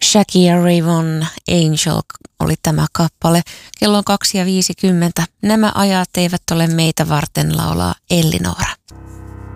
Shaggy ja Rayvon Angel oli tämä kappale. Kello on 2:50. Nämä ajat eivät ole meitä varten, laulaa Ellinora.